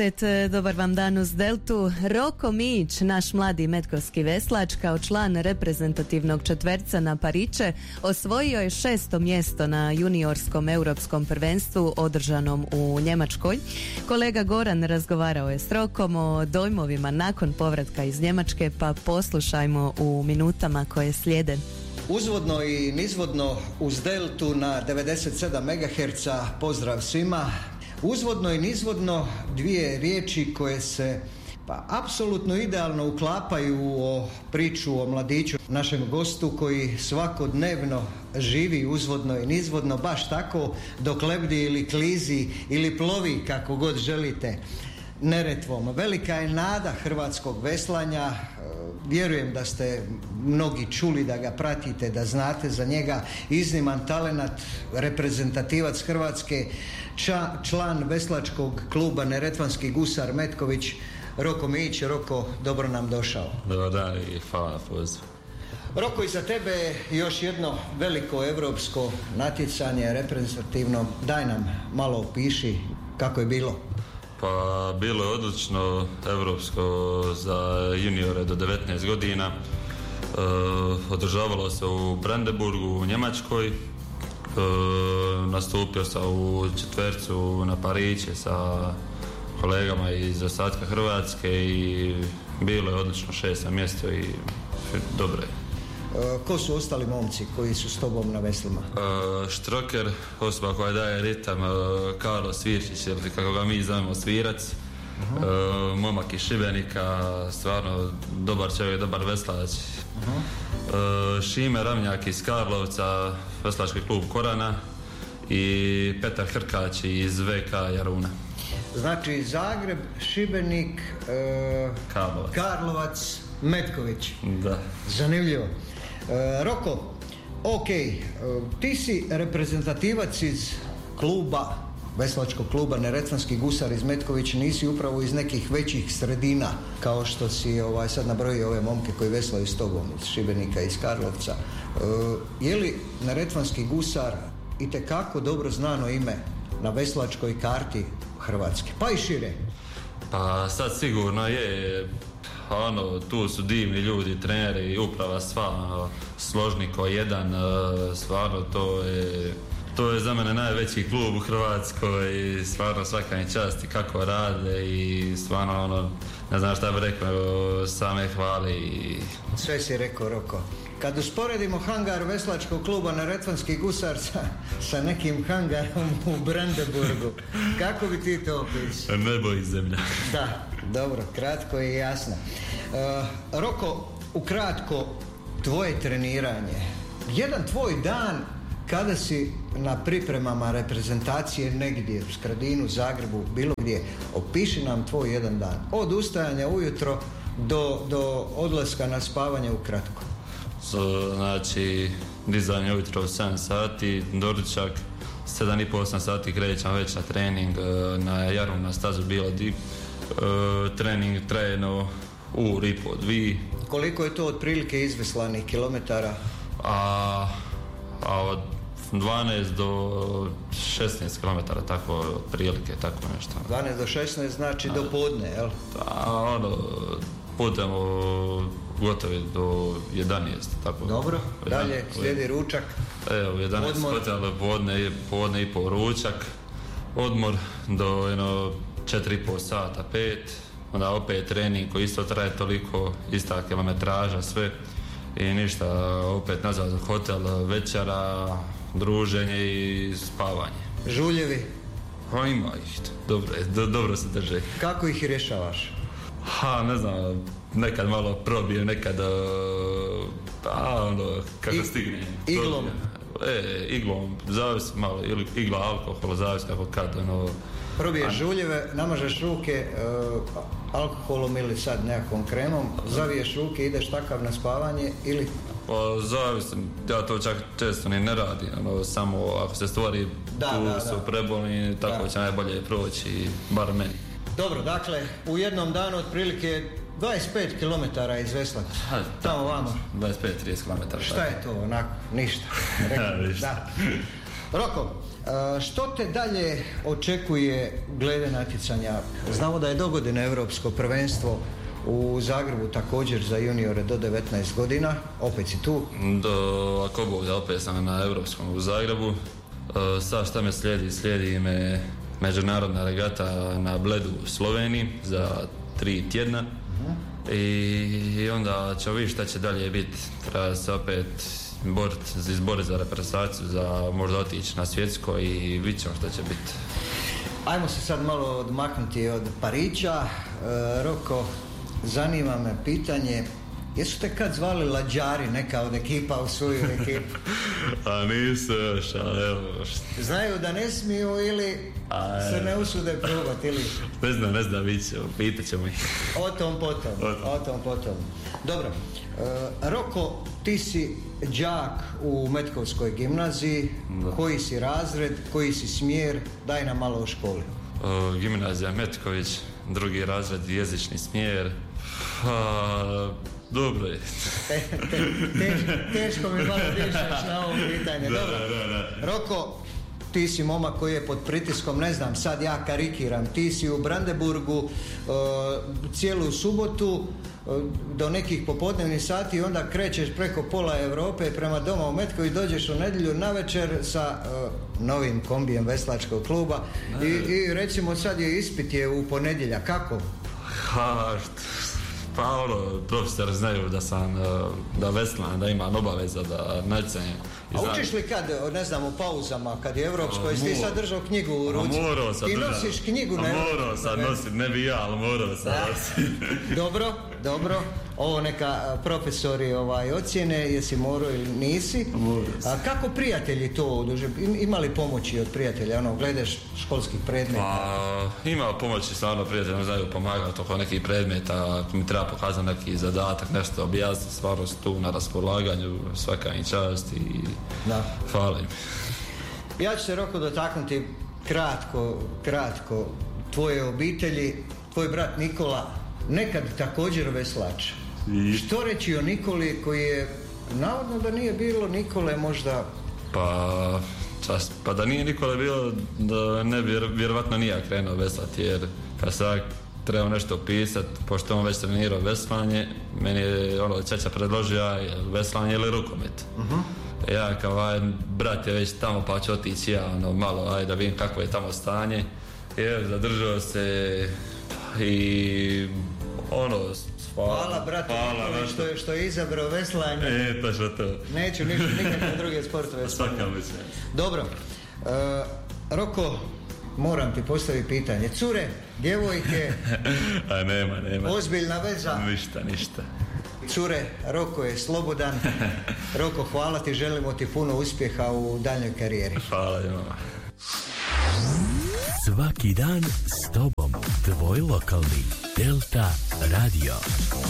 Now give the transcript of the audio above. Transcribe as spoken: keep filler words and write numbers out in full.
Dobar vam dan uz Deltu. Roko Mijić, naš mladi metkovski veslač, kao član reprezentativnog četverca na Pariće, osvojio je šesto mjesto na juniorskom europskom prvenstvu održanom u Njemačkoj. Kolega Goran razgovarao je s Rokom o dojmovima nakon povratka iz Njemačke, pa poslušajmo u minutama koje slijede. Uzvodno i nizvodno uz Deltu na devedeset sedam megaherca, pozdrav svima. Uzvodno i nizvodno dvije riječi koje se pa apsolutno idealno uklapaju o priču o mladiću, našem gostu koji svakodnevno živi uzvodno i nizvodno baš tako dok lebdi ili klizi ili plovi, kako god želite, Neretvom. Velika je nada hrvatskog veslanja. Vjerujem da ste mnogi čuli, da ga pratite, da znate za njega. Izniman talenat, reprezentativac Hrvatske, ča, član veslačkog kluba Neretvanski gusar Metković, Roko Mijić. Roko, dobro nam došao. Dobar dan i hvala na pozivu. Roko, iza tebe je još jedno veliko europsko natjecanje reprezentativno. Daj nam malo opiši kako je bilo. Pa bilo je odlično, europsko za juniore do devetnaest godina. E, održavalo se u Brandenburgu u Njemačkoj. E, nastupio sam u četvercu na Pariće sa kolegama iz ostatka Hrvatske i bilo je odlično šesto mjesto i dobro je. Ko su ostali momci koji su s tobom na veslima? Uh, Štroker, osoba koja daje ritam, uh, Karlo Svirčić, ili kako ga mi znamo, Svirac, uh-huh. uh, momak iz Šibenika, stvarno dobar čovjek, dobar veslač. Uh-huh. uh, Šime Ramnjak iz Karlovca, veslački klub Korana, i Petar Hrkać iz V K Jaruna. Znači Zagreb, Šibenik, uh, Karlovac. Karlovac, Metković. Da. Zanimljivo. E, Roko, ok, e, ti si reprezentativac iz kluba, veslačkog kluba Neretvanski gusar iz Metkovića, nisi upravo iz nekih većih sredina, kao što si ovaj, sad nabrojio ove momke koji veslaju s tobom, iz Šibenika, iz Karlovca. E, je li Neretvanski gusar itekako dobro znano ime na veslačkoj karti Hrvatske, pa i šire? Pa sad sigurno je. Ono, tu su divni ljudi, treneri i uprava sva, ono, složni ko jedan, stvarno to je, to je za mene najveći klub u Hrvatskoj i stvarno svaka im čast i kako rade i stvarno ono, ne znam šta bih rekao, same hvali i... Sve si rekao, Roko. Kad usporedimo hangar veslačkog kluba Neretvanski gusar sa, sa nekim hangarom u Brandenburgu, kako bi ti to opisao? Nebo i zemlja. Da, dobro, kratko i jasno. Uh, Roko, ukratko, tvoje treniranje. Jedan tvoj dan kada si na pripremama reprezentacije negdje u Skradinu, Zagrebu, bilo gdje, opiši nam tvoj jedan dan. Od ustajanja ujutro do, do odlaska na spavanje ukratko. Znači, dizanje ujutro u sedam sati, doručak, sedam i pol osam sati krećem već na trening, na Jarun, na stazu bilo dip. Trening trajeno ur i po, dvi. Koliko je to otprilike izveslanih kilometara? A, a od dvanaest do šesnaest kilometara, tako otprilike, tako nešto. dvanaest do šesnaest znači a, do podne, jel? A ono, putemo gotovi do jedanaest, tako. Dobro, dalje slijedi ručak. Evo, jedanaest hotela, podne, podne i po ručak, odmor do jedno četiri i pol sata, pet, onda opet trening koji isto traje toliko, ista kilometraža, sve i ništa, opet nazad u hotel, večera, druženje i spavanje. Žuljevi? Ha, ima ih, dobro, do, dobro se drže. Kako ih rješavaš? Ha, ne znam, nekad malo probijem, nekad, a ono, kako I, stigne. Iglom? E, iglom, zavisi malo, ili igla alkohola, zavisi kako kad, ono. Probiješ žuljeve, namažeš ruke uh, alkoholom ili sad nekakvom kremom, zaviješ ruke, ideš takav na spavanje ili... Pa zavisno, ja to čak često ni ne radim, ono, samo ako se stvori da, tu da, su da. prebolni, tako da. Će najbolje proći, bar meni. Dobro, dakle, u jednom danu otprilike dvadeset pet kilometara izveslati, tamo vamo. dvadeset pet do trideset kilometara. Šta je to, onako, ništa. Rekao, da. Roko, što te dalje očekuje glede natjecanja? Znamo da je dogodine Europsko prvenstvo u Zagrebu također za juniore do devetnaest godina, opet si tu. Do, ako Bog da, opet sam na Europskom u Zagrebu. Sad šta me slijedi? Slijedi me međunarodna regata na Bledu u Sloveniji za tri tjedna. Uh-huh. I onda ćemo vidjeti šta će dalje biti. Treba se opet boriti, izboriti za reprezentaciju, za možda otići na svjetsko i vidjet ćemo šta će biti. Ajmo se sad malo odmaknuti od Parića. E, Roko, zanima me pitanje, jesu te kad zvali lađari neka od ekipa u svoju ekipu? A nisu još, ali evo. Znaju da ne smiju ili a, se ne usude probati ili? Ne znam, ne znam, vidit ćemo, pitat ćemo ih. O tom potom, o tom potom. Dobro, e, Roko, ti si đak u Metkovskoj gimnaziji, da. Koji si razred, koji si smjer, daj nam malo o školi. O, gimnazija Metković, drugi razred, jezični smjer. A, dobro je. te, te, teš, teško mi malo dišaš na ovo pitanje. Da, dobro. Da, da. Roko, ti si momak koji je pod pritiskom, ne znam, sad ja karikiram, ti si u Brandenburgu uh, cijelu subotu uh, do nekih popodnevnih sati i onda krećeš preko pola Europe prema doma u Metkovi, dođeš u nedjelju navečer sa uh, novim kombijem veslačkog kluba i, i recimo sad je ispit je u ponedjeljak, kako? Ha, pa ono, profesor znaju da sam, da veslam, da imam obaveza da natjecanjem. A učiš li kad, ne znam, u pauzama, kad je evropsko, jesi ti sad držao knjigu u ruci? A morao sam ti držao. Nosiš knjigu, ne? A morao sam nositi, ne bi ja, ali morao sam nositi. Dobro, dobro. Ovo neka profesori ovaj, ocjene, jesi morao ili nisi. A kako prijatelji to oduže? Imali pomoći od prijatelja, ono, gledaš školskih predmeta? Pa, ima pomoći, stvarno prijatelji znaju pomagati oko nekih predmeta, ako mi treba pokazati neki zadatak, nešto objasniti, stvarno su tu na raspolaganju, svaka im čast i da. Hvala im. Ja ću se, Roko, dotaknuti kratko, kratko tvoje obitelji. Tvoj brat Nikola, nekad također veslač. I... Što reći o Nikoli koji je, navodno da nije bilo Nikole možda... Pa, čas, pa da nije Nikole bilo, da ne bi vjerovatno nije krenuo veslati, jer kad sad trebao nešto pisati, pošto on već trenirao veslanje, meni je ono čača predložio veslanje ili rukomet. Uh-huh. Ja kao, aj, brat je već tamo pa ću otići ja, ono, malo, aj da vidim kakvo je tamo stanje. I evo, zadržao se i ono, hvala. Hvala, brate, hvala, što, je, što je izabrao veslanje. E, to što to. Neću ništa, nikakve druge sportove. Svaka mi se. Dobro, uh, Roko, moram ti postaviti pitanje. Cure, djevojke, a nema, nema. Ozbiljna veza. Ništa, ništa. Cure, Roko je slobodan. Roko, hvala ti, želimo ti puno uspjeha u daljnjoj karijeri. Hvala vama. Svaki dan s tobom, tvoj lokalni Delta Radio.